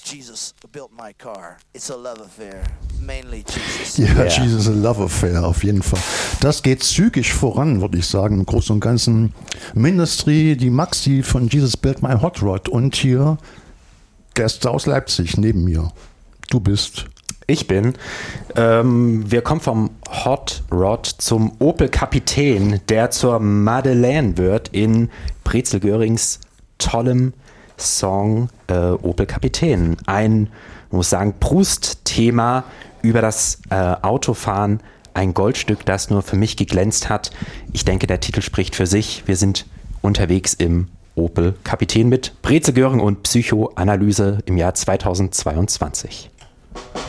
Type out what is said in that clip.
Jesus built my car. It's a love affair. Mainly Jesus. Ja, Jesus a Love Affair, auf jeden Fall. Das geht zügig voran, würde ich sagen, im Großen und Ganzen. Ministry, die Maxi von Jesus Built My Hot Rod und hier Gäste aus Leipzig neben mir. Du bist... Ich bin. Wir kommen vom Hot Rod zum Opel Kapitän, der zur Madeleine wird in Brezel Görings tollem Song Opel Kapitän. Ein, man muss sagen, Proust-Thema über das Autofahren. Ein Goldstück, das nur für mich geglänzt hat. Ich denke, der Titel spricht für sich. Wir sind unterwegs im Opel Kapitän mit Brezel Göring und Psychoanalyse im Jahr 2022.